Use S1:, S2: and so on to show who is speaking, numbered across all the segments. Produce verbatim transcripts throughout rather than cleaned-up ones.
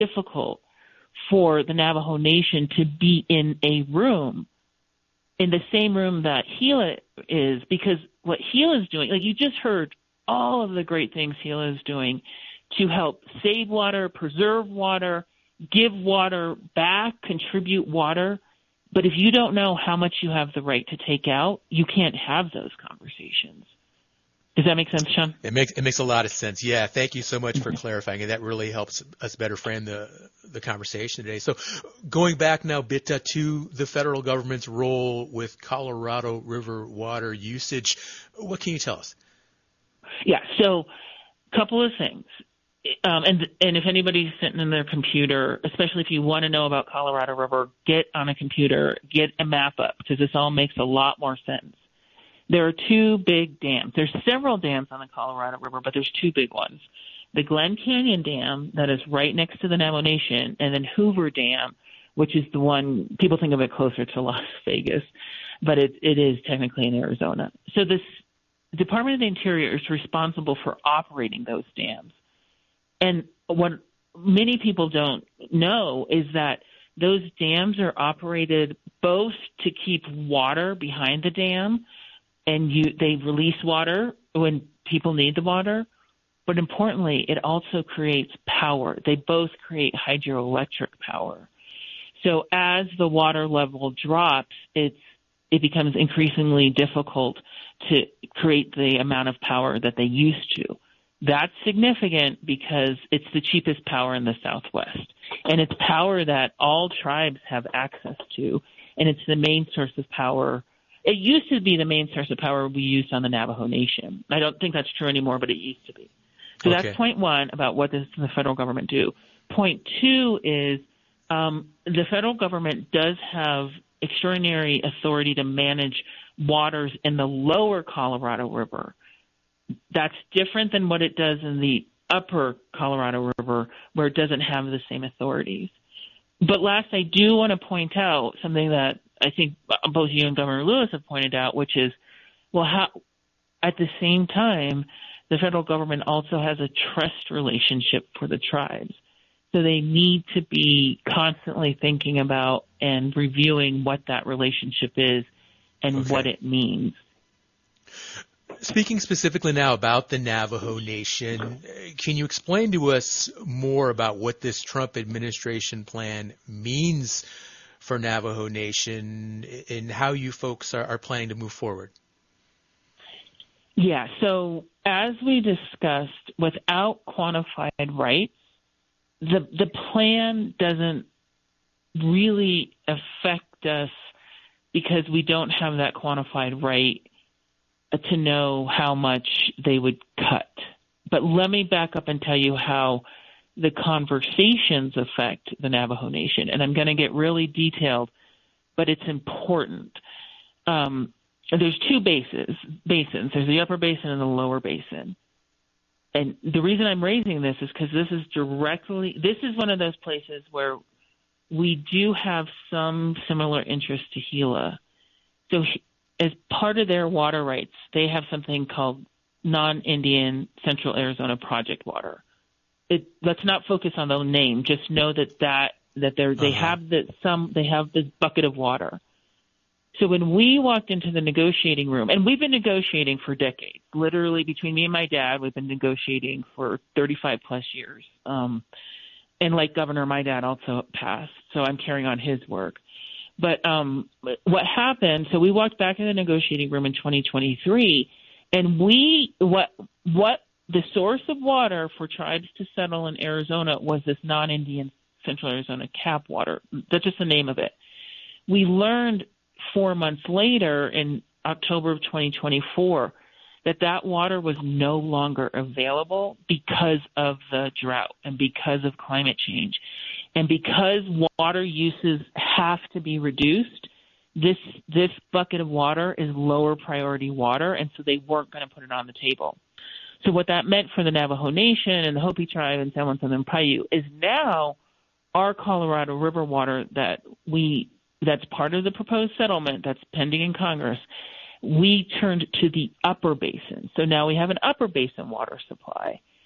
S1: difficult for the Navajo Nation to be in a room, in the same room that Gila is, because what Gila is doing, like you just heard all of the great things Gila is doing to help save water, preserve water, give water back, contribute water. But if you don't know how much you have the right to take out, you can't have those conversations. Does that make sense, Sean?
S2: It makes it makes a lot of sense. Yeah, thank you so much for clarifying, and that really helps us better frame the the conversation today. So, going back now, Bitta, to the federal government's role with Colorado River water usage, what can you tell us?
S1: Yeah, so a couple of things. Um, and and if anybody's sitting in their computer, especially if you want to know about Colorado River, get on a computer, get a map up, because this all makes a lot more sense. There are two big dams. There's several dams on the Colorado River, but there's two big ones. The Glen Canyon Dam, that is right next to the Navajo Nation, and then Hoover Dam, which is the one, people think of it closer to Las Vegas, but it, it is technically in Arizona. So this Department of the Interior is responsible for operating those dams. And what many people don't know is that those dams are operated both to keep water behind the dam, and you, they release water when people need the water. But importantly, it also creates power. They both create hydroelectric power. So as the water level drops, it's, it becomes increasingly difficult to create the amount of power that they used to. That's significant because it's the cheapest power in the Southwest. And it's power that all tribes have access to. And it's the main source of power. It used to be the main source of power we used on the Navajo Nation. I don't think that's true anymore, but it used to be. So okay. That's point one about what does the federal government do. Point two is um, the federal government does have extraordinary authority to manage waters in the lower Colorado River. That's different than what it does in the upper Colorado River, where it doesn't have the same authorities. But last, I do want to point out something that I think both you and Governor Lewis have pointed out, which is, well, how, at the same time, the federal government also has a trust relationship for the tribes. So they need to be constantly thinking about and reviewing what that relationship is and okay. what it means.
S2: Speaking specifically now about the Navajo Nation, can you explain to us more about what this Trump administration plan means for Navajo Nation and how you folks are, are planning to move forward?
S1: Yeah, so as we discussed, without quantified rights, the the plan doesn't really affect us because we don't have that quantified right to know how much they would cut. But let me back up and tell you how the conversations affect the Navajo Nation. And I'm going to get really detailed, but it's important. Um, there's two bases, basins. There's the upper basin and the lower basin. And the reason I'm raising this is because this is directly, this is one of those places where we do have some similar interest to Gila. So as part of their water rights, they have something called non-Indian Central Arizona Project Water. It, let's not focus on the name. Just know that that that they they uh-huh. have the some they have this bucket of water. So when we walked into the negotiating room, and we've been negotiating for decades, literally between me and my dad, we've been negotiating for thirty-five plus years. Um, and like Governor, my dad also passed, so I'm carrying on his work. But um, what happened? So we walked back in the negotiating room in twenty twenty-three, and we what what the source of water for tribes to settle in Arizona was this non-Indian Central Arizona CAP water. That's just the name of it. We learned four months later, in October of twenty twenty-four, that that water was no longer available because of the drought and because of climate change. And because water uses have to be reduced, this this bucket of water is lower priority water, and so they weren't going to put it on the table. So what that meant for the Navajo Nation and the Hopi tribe and San Juan Southern Paiute is now our Colorado River water that we that's part of the proposed settlement that's pending in Congress, we turned to the upper basin. So now we have an upper basin water supply.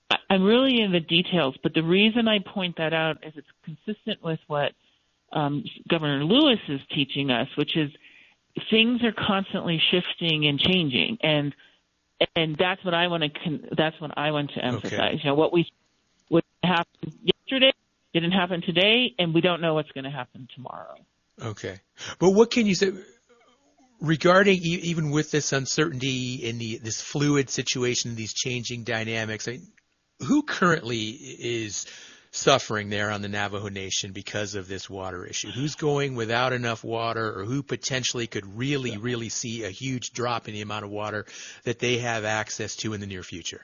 S1: I'm really in the details, but the reason I point that out is it's consistent with what um, Governor Lewis is teaching us, which is things are constantly shifting and changing, and and that's what I want to that's what I want to emphasize.
S2: Okay.
S1: You know, what we what happened yesterday didn't happen today, and we don't know what's going to happen tomorrow.
S2: Okay, but what can you say regarding e- even with this uncertainty in the this fluid situation, these changing dynamics? I mean, who currently is suffering there on the Navajo Nation because of this water issue? Who's going without enough water, or who potentially could really, really see a huge drop in the amount of water that they have access to in the near future?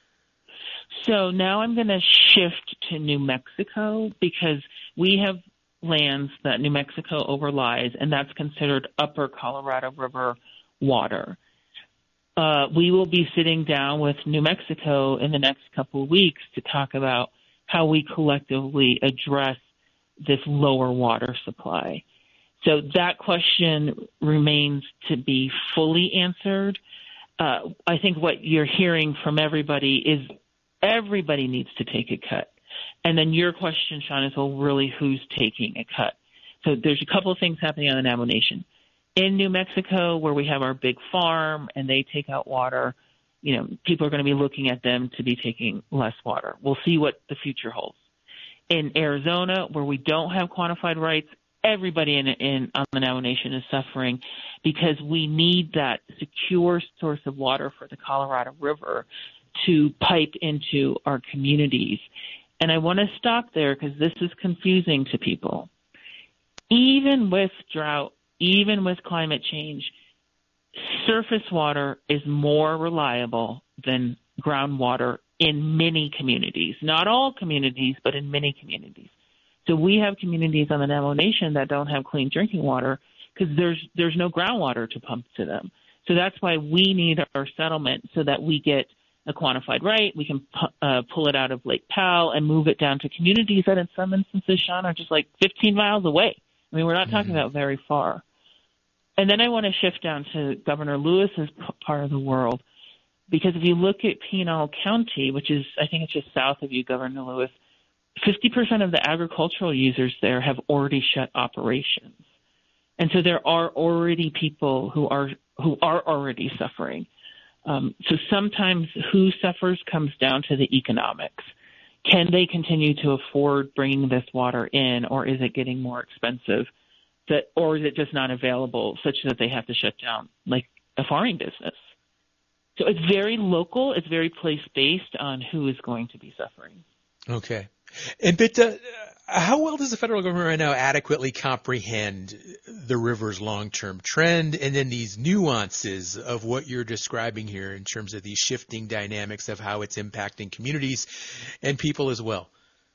S1: So now I'm going to shift to New Mexico because we have lands that New Mexico overlies, and that's considered upper Colorado River water. Uh, we will be sitting down with New Mexico in the next couple of weeks to talk about how we collectively address this lower water supply. So that question remains to be fully answered. Uh, I think what you're hearing from everybody is everybody needs to take a cut. And then your question, Sean, is, well, really, who's taking a cut? So there's a couple of things happening on the Navajo Nation. In New Mexico, where we have our big farm and they take out water, you know, people are going to be looking at them to be taking less water. We'll see what the future holds. In Arizona, where we don't have quantified rights, everybody in, in on the Navajo Nation is suffering because we need that secure source of water for the Colorado River to pipe into our communities. And I want to stop there because this is confusing to people. Even with drought, even with climate change, surface water is more reliable than groundwater in many communities. Not all communities, but in many communities. So we have communities on the Navajo Nation that don't have clean drinking water because there's there's no groundwater to pump to them. So that's why we need our settlement so that we get a quantified right. We can uh, pull it out of Lake Powell and move it down to communities that in some instances, Sean, are just like fifteen miles away. I mean, we're not talking about very far. And then I want to shift down to Governor Lewis's p- part of the world, because if you look at Pinal County, which is, I think it's just south of you, Governor Lewis, fifty percent of the agricultural users there have already shut operations. And so there are already people who are who are already suffering. Um, so sometimes who suffers comes down to the economics. Can they continue to afford bringing this water in, or is it getting more expensive? That, or is it just not available such that they have to shut down, like a farming business? So it's very local. It's very place-based on who is going to be suffering.
S2: Okay. And but uh, how well does the federal government right now adequately comprehend the river's long-term trend and then these nuances of what you're describing here in terms of these shifting dynamics of how it's impacting communities and people as well?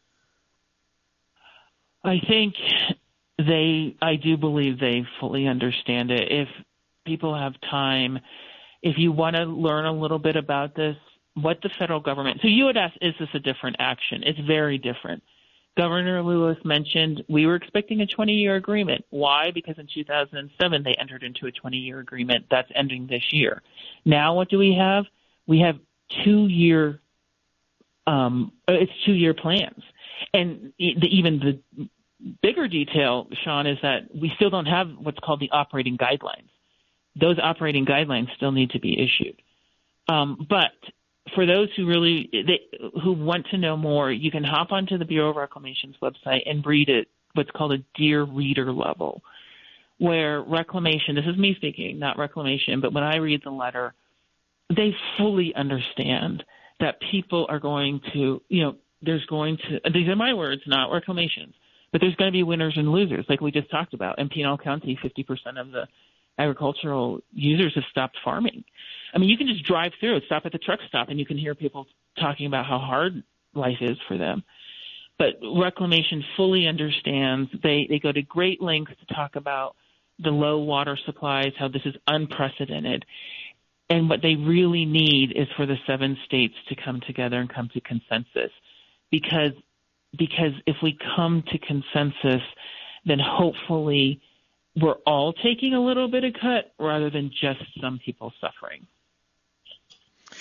S1: I think they, I do believe they fully understand it. If people have time, if you want to learn a little bit about this, what the federal government, so you would ask, is this a different action? It's very different. Governor Lewis mentioned we were expecting a twenty-year agreement. Why? Because in two thousand seven, they entered into a twenty-year agreement that's ending this year. Now what do we have? We have two-year, um, it's two-year plans. And the, even the bigger detail, Sean, is that we still don't have what's called the operating guidelines. Those operating guidelines still need to be issued. Um, but for those who really they, who want to know more, you can hop onto the Bureau of Reclamation's website and read it, what's called a Dear Reader level, where Reclamation, this is me speaking, not Reclamation, but when I read the letter, they fully understand that people are going to, you know, there's going to, these are my words, not Reclamation's, but there's going to be winners and losers, like we just talked about. In Pinal County, fifty percent of the agricultural users have stopped farming. I mean, you can just drive through, stop at the truck stop, and you can hear people talking about how hard life is for them. But Reclamation fully understands. They they go to great lengths to talk about the low water supplies, how this is unprecedented. And what they really need is for the seven states to come together and come to consensus. Because because if we come to consensus, then hopefully we're all taking a little bit of cut rather than just some people suffering.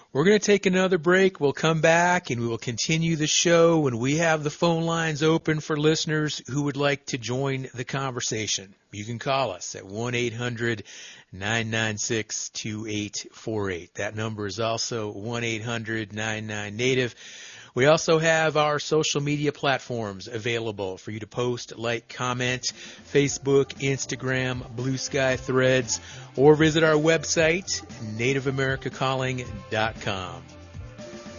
S2: We're going to take another break. We'll come back and we will continue the show, and we have the phone lines open for listeners who would like to join the conversation. You can call us at one eight hundred nine nine six two eight four eight. That number is also one eight hundred nine nine native. We also have our social media platforms available for you to post, like, comment, Facebook, Instagram, Blue Sky, Threads, or visit our website, native america calling dot com.